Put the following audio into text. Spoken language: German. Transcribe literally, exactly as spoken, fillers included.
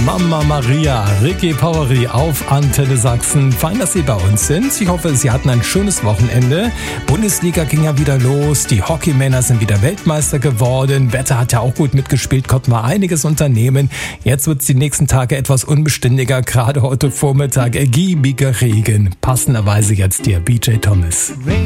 Mama Maria, Ricky Powery auf Antenne Sachsen. Fein, dass Sie bei uns sind. Ich hoffe, Sie hatten ein schönes Wochenende. Bundesliga ging ja wieder los. Die Hockeymänner sind wieder Weltmeister geworden. Wetter hat ja auch gut mitgespielt, konnten wir einiges unternehmen. Jetzt wird es die nächsten Tage etwas unbeständiger. Gerade heute Vormittag ergiebiger Regen. Passenderweise jetzt dir B J Thomas.